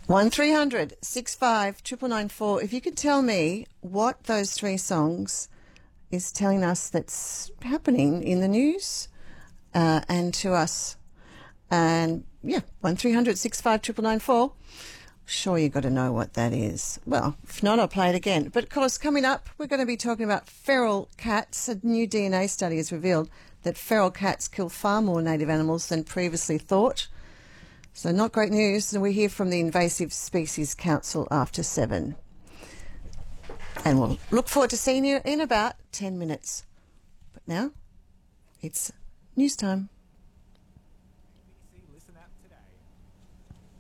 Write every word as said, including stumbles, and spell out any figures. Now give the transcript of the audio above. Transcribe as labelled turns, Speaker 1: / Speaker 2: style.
Speaker 1: one three hundred six five nine nine four. If you could tell me what those three songs is telling us that's happening in the news uh, and to us. And, yeah, one three hundred six five nine nine four. Sure, you've got to know what that is. Well, if not, I'll play it again. But, of course, coming up, we're going to be talking about feral cats. A new D N A study has revealed that feral cats kill far more native animals than previously thought. So not great news. And we hear from the Invasive Species Council after seven. And we'll look forward to seeing you in about ten minutes. But now, it's news time.